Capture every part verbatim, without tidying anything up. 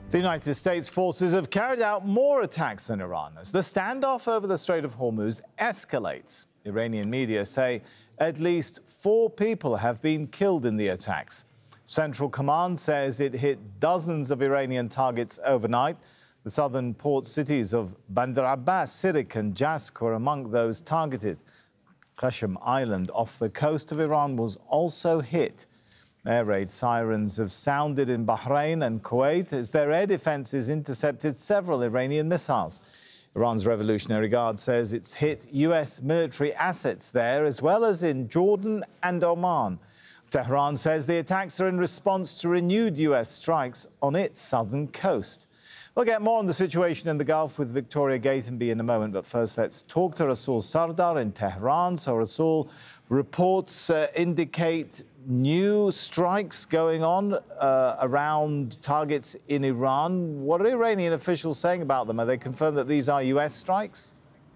The United States forces have carried out more attacks in Iran as the standoff over the Strait of Hormuz escalates. Iranian media say at least four people have been killed in the attacks. Central Command says it hit dozens of Iranian targets overnight. The southern port cities of Bandar Abbas, Sirik and Jask were among those targeted. Qashm Island off the coast of Iran was also hit. Air raid sirens have sounded in Bahrain and Kuwait as their air defenses intercepted several Iranian missiles. Iran's Revolutionary Guard says it's hit U S military assets there, as well as in Jordan and Oman. Tehran says the attacks are in response to renewed U S strikes on its southern coast. We'll get more on the situation in the Gulf with Victoria Gatenby in a moment, but first let's talk to Rasul Sardar in Tehran. So Rasul, reports uh, indicate new strikes going on uh, around targets in Iran. What are Iranian officials saying about them? Are they confirmed that these are U S strikes?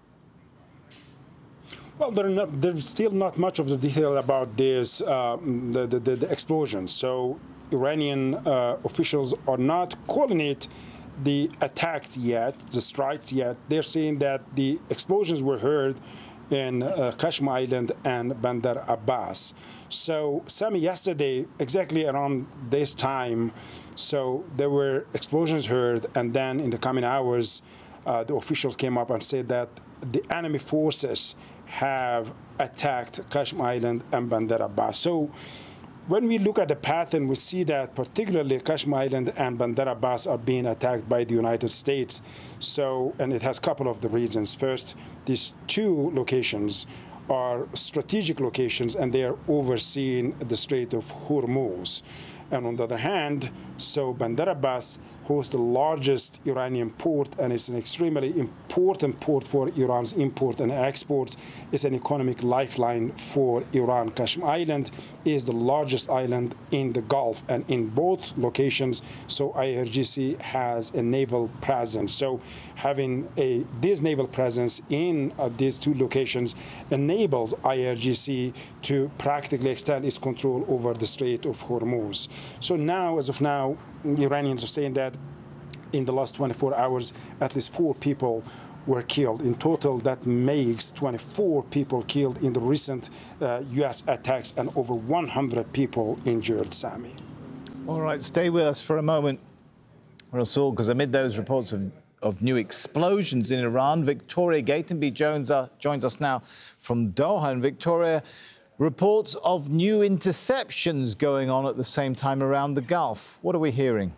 Well, not, there's still not much of the detail about this, uh, the, the, the explosions. So Iranian uh, officials are not calling it the attacks yet, the strikes yet. They're saying that the explosions were heard in uh, Qashm Island and Bandar Abbas. So, Sami, yesterday, exactly around this time, so there were explosions heard, and then in the coming hours, uh, the officials came up and said that the enemy forces have attacked Qashm Island and Bandar Abbas. So, when we look at the pattern, we see that particularly Qashm Island and Bandar Abbas are being attacked by the United States. So, and it has a couple of the reasons. First, these two locations are strategic locations, and they are overseeing the Strait of Hormuz. And on the other hand, so Bandar Abbas hosts the largest Iranian port, and it's an extremely important port for Iran's import and export. It's an economic lifeline for Iran. Qashm Island is the largest island in the Gulf, and in both locations, so I R G C has a naval presence. So having a this naval presence in uh, these two locations enables I R G C to practically extend its control over the Strait of Hormuz. So now, as of now, Iranians are saying that in the last twenty-four hours, at least four people were killed. In total, that makes twenty-four people killed in the recent uh, U S attacks and over one hundred people injured, Sami. All right, stay with us for a moment, Rasul, because amid those reports of, of new explosions in Iran, Victoria Gatenby joins, uh, joins us now from Doha. And Victoria, reports of new interceptions going on at the same time around the Gulf. What are we hearing?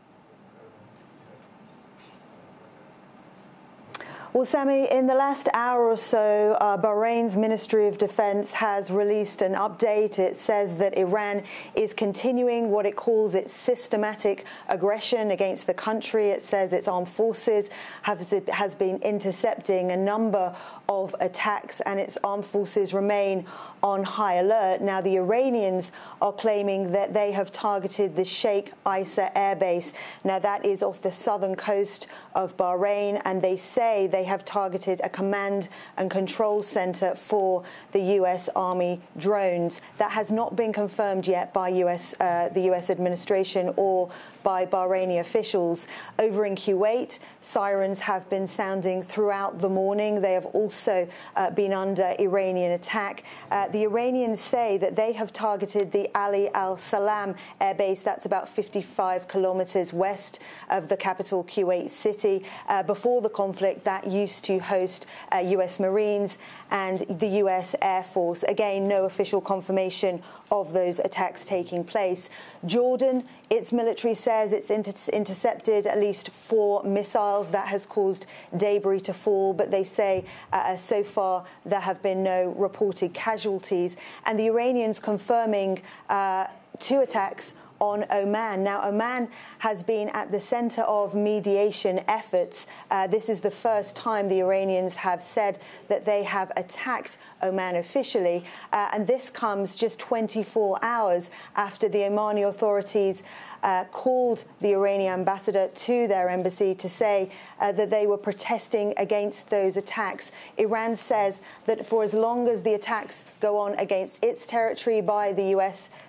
Well, Sami, in the last hour or so, uh, Bahrain's Ministry of Defense has released an update. It says that Iran is continuing what it calls its systematic aggression against the country. It says its armed forces have has been intercepting a number of attacks, and its armed forces remain on high alert. Now, the Iranians are claiming that they have targeted the Sheikh Issa airbase. Now, that is off the southern coast of Bahrain, and they say they have targeted a command and control center for the U S Army drones. That has not been confirmed yet by U S, uh, the U S administration or by Bahraini officials. Over in Kuwait, sirens have been sounding throughout the morning. They have also uh, been under Iranian attack. Uh, the Iranians say that they have targeted the Ali al-Salam airbase. That's about fifty-five kilometers west of the capital, Kuwait City. Uh, before the conflict, that used to host uh, U S Marines and the U S Air Force. Again, no official confirmation of those attacks taking place. Jordan, its military says it's inter intercepted at least four missiles. That has caused debris to fall, but they say uh, so far there have been no reported casualties. And the Iranians confirming uh, two attacks on Oman. Now, Oman has been at the center of mediation efforts. Uh, this is the first time the Iranians have said that they have attacked Oman officially, uh, and this comes just twenty-four hours after the Omani authorities uh, called the Iranian ambassador to their embassy to say uh, that they were protesting against those attacks. Iran says that for as long as the attacks go on against its territory by the U S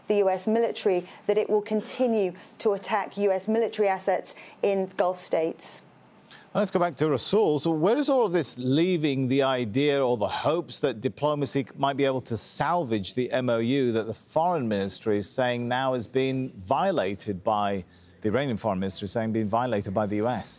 the U S military that it will continue to attack U S military assets in Gulf states. Let's go back to Rasool. So where is all of this leaving the idea or the hopes that diplomacy might be able to salvage the M O U that the foreign ministry is saying now has been violated by, the Iranian foreign ministry is saying being violated by the U S?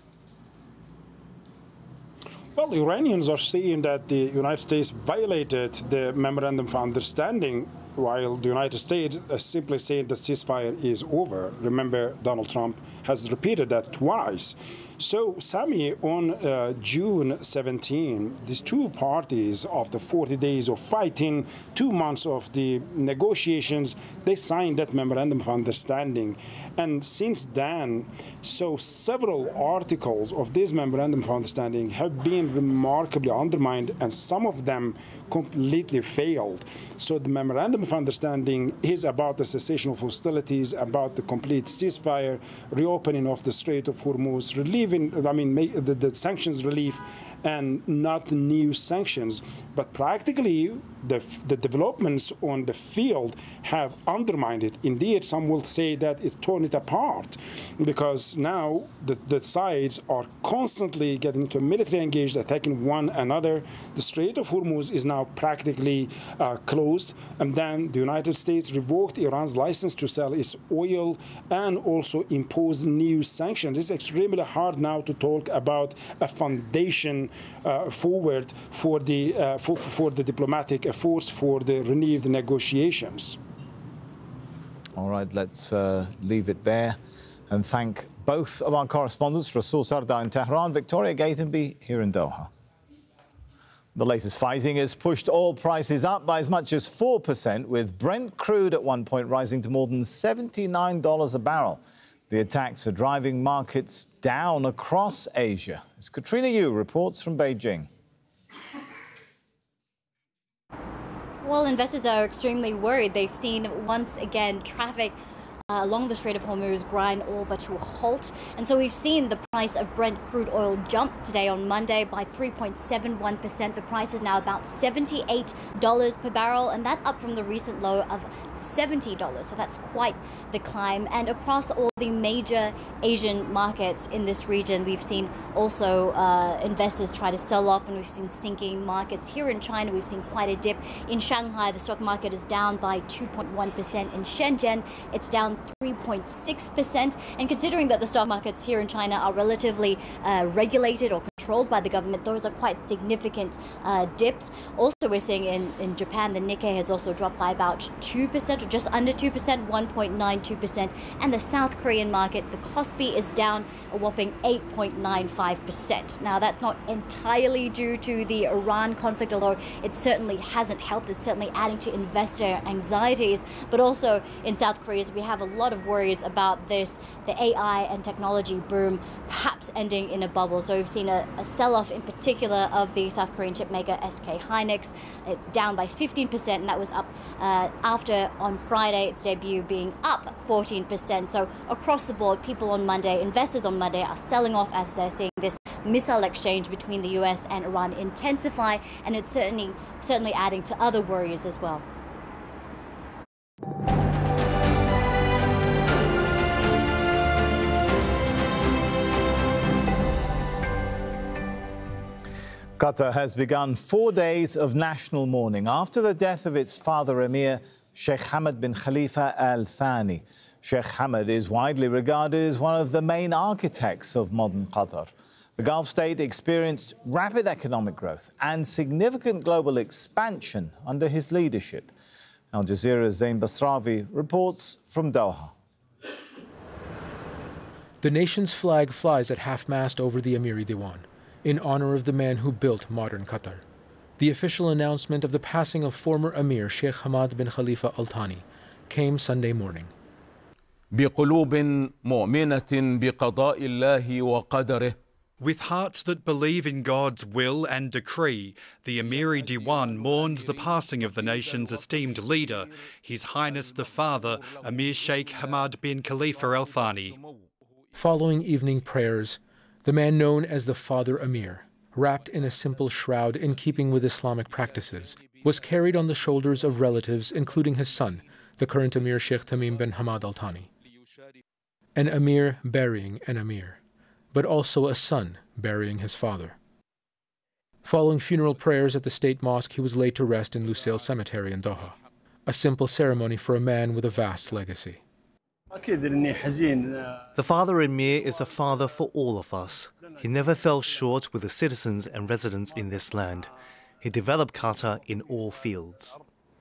Well, the Iranians are saying that the United States violated the Memorandum of Understanding, while the United States is simply saying the ceasefire is over. Remember, Donald Trump has repeated that twice. So, Sami, on uh, June seventeenth, these two parties, after forty days of fighting, two months of the negotiations, they signed that Memorandum of Understanding. And since then, so several articles of this Memorandum of Understanding have been remarkably undermined, and some of them completely failed. So the Memorandum of Understanding is about the cessation of hostilities, about the complete ceasefire, reopening of the Strait of Hormuz, relieving, I mean, make the, the sanctions relief, and not new sanctions. But practically, the, the developments on the field have undermined it. Indeed, some will say that it's torn it apart, because now the, the sides are constantly getting into a military engaged, attacking one another. The Strait of Hormuz is now practically uh, closed, and then the United States revoked Iran's license to sell its oil and also imposed new sanctions. It's extremely hard now to talk about a foundation uh, forward for the uh, for, for the diplomatic efforts for the renewed negotiations. All right, let's uh, leave it there and thank both of our correspondents, Rasool Sardar in Tehran, Victoria Gatenby here in Doha. The latest fighting has pushed oil prices up by as much as four percent, with Brent crude at one point rising to more than seventy-nine dollars a barrel. The attacks are driving markets down across Asia. As Katrina Yu reports from Beijing. Well, investors are extremely worried. They've seen once again traffic Uh, along the Strait of Hormuz grind all but to a halt. And so we've seen the price of Brent crude oil jump today on Monday by three point seven one percent. The price is now about seventy-eight dollars per barrel, and that's up from the recent low of seventy dollars. So that's quite the climb. And across all the major Asian markets in this region, we've seen also uh, investors try to sell off, and we've seen sinking markets. Here in China, we've seen quite a dip. In Shanghai, the stock market is down by two point one percent. In Shenzhen, it's down three point six percent. And considering that the stock markets here in China are relatively uh, regulated or controlled by the government, those are quite significant uh, dips. Also, we're seeing in, in Japan, the Nikkei has also dropped by about two percent, or just under two percent, one point nine two percent. And the South Korean market, the Kospi, is down a whopping eight point nine five percent. Now, that's not entirely due to the Iran conflict, although it certainly hasn't helped. It's certainly adding to investor anxieties. But also in South Korea, we have a lot of worries about this, the A I and technology boom perhaps ending in a bubble. So we've seen a, a sell-off in particular of the South Korean chip maker S K Hynix. It's down by fifteen percent, and that was up uh, after on Friday its debut being up fourteen percent. So across the board, people on Monday, investors on Monday are selling off as they're seeing this missile exchange between the U S and Iran intensify, and it's certainly certainly adding to other worries as well. Qatar has begun four days of national mourning after the death of its father Emir, Sheikh Hamad bin Khalifa Al Thani. Sheikh Hamad is widely regarded as one of the main architects of modern Qatar. The Gulf state experienced rapid economic growth and significant global expansion under his leadership. Al Jazeera's Zain Basravi reports from Doha. The nation's flag flies at half-mast over the Amiri Diwan, in honor of the man who built modern Qatar. The official announcement of the passing of former Emir Sheikh Hamad bin Khalifa Al Thani came Sunday morning. بقلوب مؤمنة بقضاء الله وقدره. With hearts that believe in God's will and decree, the Amiri Diwan mourns the passing of the nation's esteemed leader, His Highness the Father, Emir Sheikh Hamad bin Khalifa Al Thani. Following evening prayers, the man known as the Father Emir, wrapped in a simple shroud in keeping with Islamic practices, was carried on the shoulders of relatives, including his son, the current Emir Sheikh Tamim bin Hamad Al Thani. An Emir burying an Emir, but also a son burying his father. Following funeral prayers at the state mosque, he was laid to rest in Lusail Cemetery in Doha, a simple ceremony for a man with a vast legacy. The father Emir is a father for all of us. He never fell short with the citizens and residents in this land. He developed Qatar in all fields.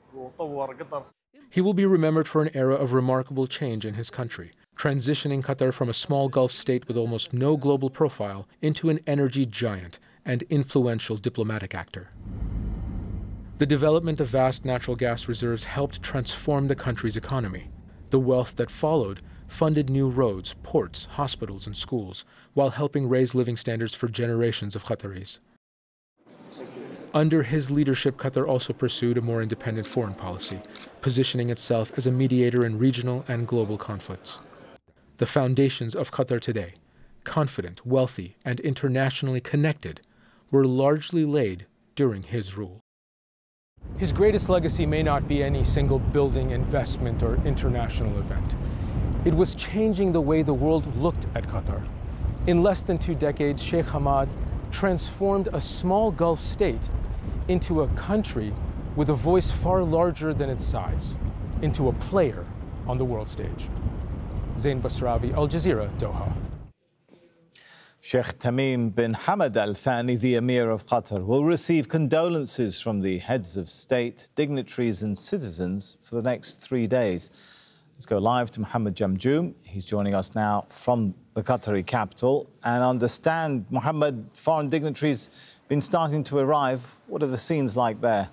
He will be remembered for an era of remarkable change in his country, transitioning Qatar from a small Gulf state with almost no global profile into an energy giant and influential diplomatic actor. The development of vast natural gas reserves helped transform the country's economy. The wealth that followed funded new roads, ports, hospitals, and schools, while helping raise living standards for generations of Qataris. Under his leadership, Qatar also pursued a more independent foreign policy, positioning itself as a mediator in regional and global conflicts. The foundations of Qatar today, confident, wealthy, and internationally connected, were largely laid during his rule. His greatest legacy may not be any single building, investment, or international event. It was changing the way the world looked at Qatar. In less than two decades, Sheikh Hamad transformed a small Gulf state into a country with a voice far larger than its size, into a player on the world stage. Zain Basravi, Al Jazeera, Doha. Sheikh Tamim bin Hamad Al Thani, the Emir of Qatar, will receive condolences from the heads of state, dignitaries and citizens for the next three days. Let's go live to Mohammed Jamjoom. He's joining us now from the Qatari capital. And understand, Mohammed, foreign dignitaries been starting to arrive. What are the scenes like there?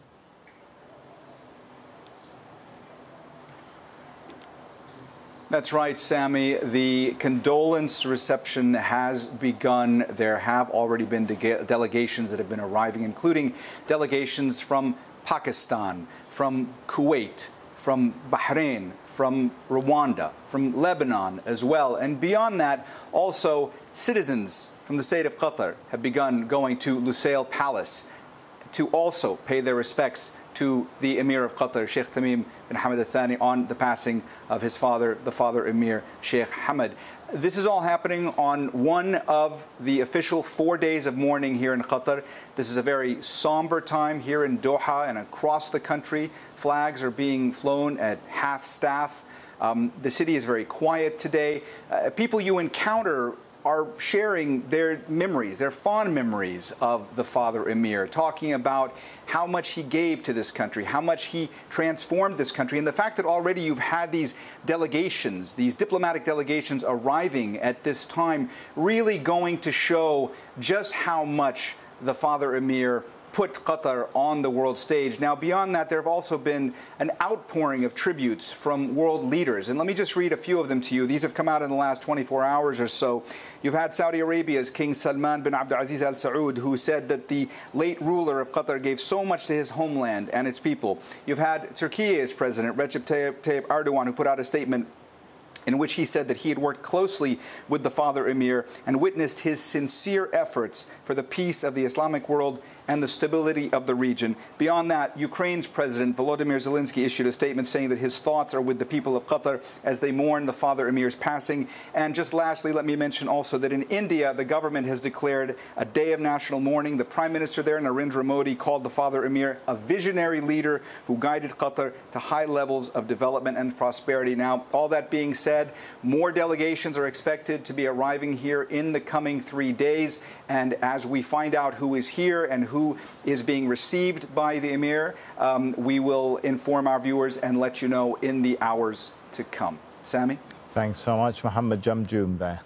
That's right, Sammy. The condolence reception has begun. There have already been de delegations that have been arriving, including delegations from Pakistan, from Kuwait, from Bahrain, from Rwanda, from Lebanon as well. And beyond that, also citizens from the state of Qatar have begun going to Lusail Palace to also pay their respects to the Emir of Qatar, Sheikh Tamim bin Hamad Al Thani, on the passing of his father, the father Emir Sheikh Hamad. This is all happening on one of the official four days of mourning here in Qatar. This is a very somber time here in Doha and across the country. Flags are being flown at half staff. Um, the city is very quiet today. Uh, people you encounter are sharing their memories, their fond memories of the father Emir, talking about how much he gave to this country, how much he transformed this country, and the fact that already you've had these delegations, these diplomatic delegations arriving at this time, really going to show just how much the father Emir put Qatar on the world stage. Now, beyond that, there have also been an outpouring of tributes from world leaders. And let me just read a few of them to you. These have come out in the last twenty-four hours or so. You've had Saudi Arabia's King Salman bin Abdulaziz Al Saud, who said that the late ruler of Qatar gave so much to his homeland and its people. You've had Turkey's president, Recep Tayyip Erdogan, who put out a statement in which he said that he had worked closely with the father Emir and witnessed his sincere efforts for the peace of the Islamic world and the stability of the region. Beyond that, Ukraine's President Volodymyr Zelensky issued a statement saying that his thoughts are with the people of Qatar as they mourn the father Emir's passing. And just lastly, let me mention also that in India, the government has declared a day of national mourning. The Prime Minister there, Narendra Modi, called the father Emir a visionary leader who guided Qatar to high levels of development and prosperity. Now, all that being said, more delegations are expected to be arriving here in the coming three days. And as we find out who is here and who is being received by the Emir, um, we will inform our viewers and let you know in the hours to come. Sammy? Thanks so much, Mohammed Jamjoom there.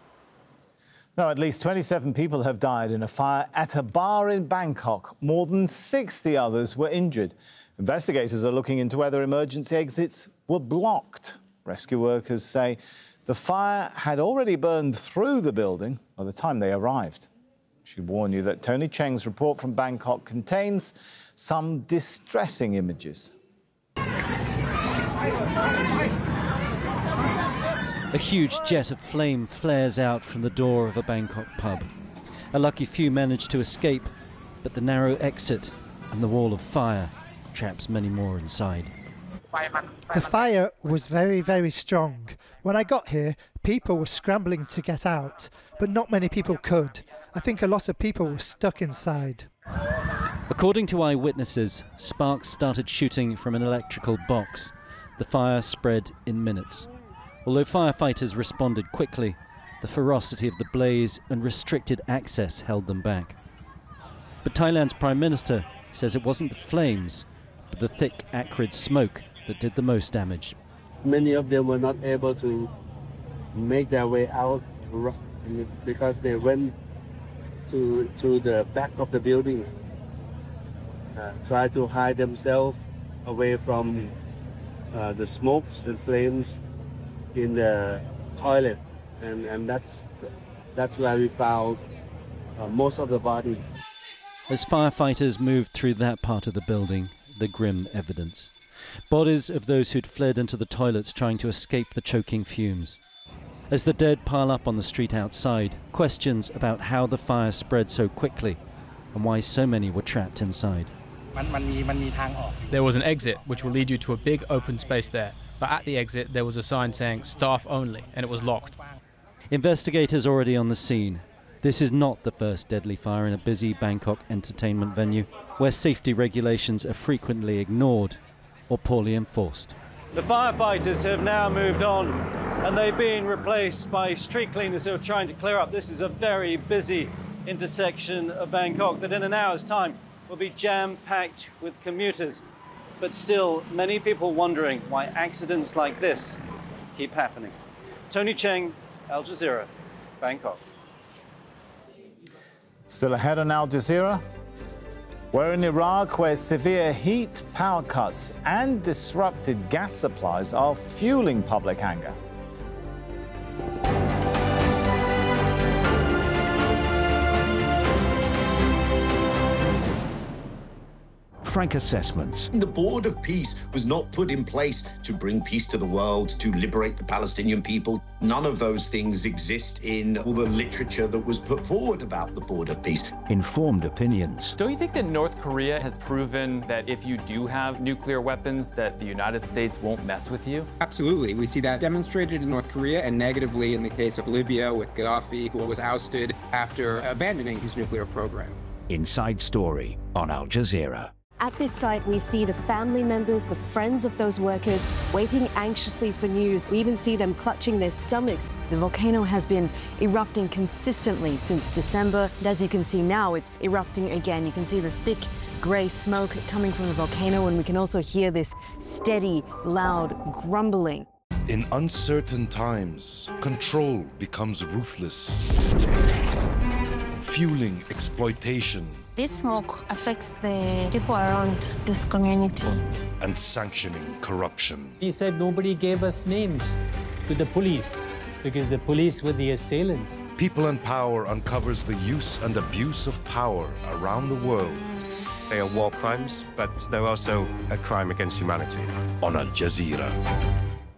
Now, at least twenty-seven people have died in a fire at a bar in Bangkok. More than sixty others were injured. Investigators are looking into whether emergency exits were blocked. Rescue workers say the fire had already burned through the building by the time they arrived. I should warn you that Tony Cheng's report from Bangkok contains some distressing images. A huge jet of flame flares out from the door of a Bangkok pub. A lucky few manage to escape, but the narrow exit and the wall of fire traps many more inside. The fire was very, very strong. When I got here, people were scrambling to get out, but not many people could. I think a lot of people were stuck inside. According to eyewitnesses, sparks started shooting from an electrical box. The fire spread in minutes. Although firefighters responded quickly, the ferocity of the blaze and restricted access held them back. But Thailand's Prime Minister says it wasn't the flames, but the thick, acrid smoke that did the most damage. Many of them were not able to make their way out because they went to, to the back of the building, uh, tried to hide themselves away from uh, the smokes and flames in the toilet. And, and that's, that's where we found uh, most of the bodies. As firefighters moved through that part of the building, the grim evidence. Bodies of those who'd fled into the toilets trying to escape the choking fumes. As the dead pile up on the street outside, questions about how the fire spread so quickly and why so many were trapped inside. There was an exit which will lead you to a big open space there, but at the exit there was a sign saying staff only, and it was locked. Investigators already on the scene. This is not the first deadly fire in a busy Bangkok entertainment venue, where safety regulations are frequently ignored or poorly enforced. The firefighters have now moved on, and they've been replaced by street cleaners who are trying to clear up. This is a very busy intersection of Bangkok that in an hour's time will be jam-packed with commuters. But still, many people wondering why accidents like this keep happening. Tony Cheng, Al Jazeera, Bangkok. Still ahead on Al Jazeera. We're in Iraq, where severe heat, power cuts and disrupted gas supplies are fueling public anger. Frank assessments. The Board of Peace was not put in place to bring peace to the world, to liberate the Palestinian people. None of those things exist in all the literature that was put forward about the Board of Peace. Informed opinions. Don't you think that North Korea has proven that if you do have nuclear weapons, that the United States won't mess with you? Absolutely. We see that demonstrated in North Korea and negatively in the case of Libya with Gaddafi, who was ousted after abandoning his nuclear program. Inside Story on Al Jazeera. At this site, we see the family members, the friends of those workers, waiting anxiously for news. We even see them clutching their stomachs. The volcano has been erupting consistently since December. And as you can see now, it's erupting again. You can see the thick grey smoke coming from the volcano, and we can also hear this steady, loud grumbling. In uncertain times, control becomes ruthless, fueling exploitation. This smoke affects the people around this community. And sanctioning corruption. He said nobody gave us names to the police because the police were the assailants. People and Power uncovers the use and abuse of power around the world. They are war crimes, but they're also a crime against humanity. On Al Jazeera.